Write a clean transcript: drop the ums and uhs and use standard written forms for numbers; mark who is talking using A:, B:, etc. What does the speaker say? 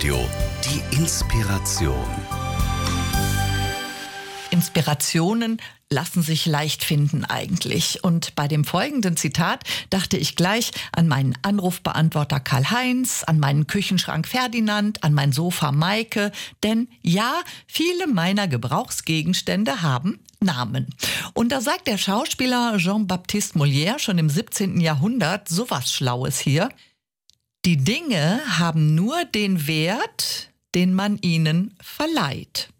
A: Live-Radio, die Inspiration.
B: Inspirationen lassen sich leicht finden eigentlich. Und bei dem folgenden Zitat dachte ich gleich an meinen Anrufbeantworter Karl-Heinz, an meinen Küchenschrank Ferdinand, an mein Sofa Maike. Denn ja, viele meiner Gebrauchsgegenstände haben Namen. Und da sagt der Schauspieler Jean-Baptiste Molière schon im 17. Jahrhundert sowas Schlaues hier: Die Dinge haben nur den Wert, den man ihnen verleiht.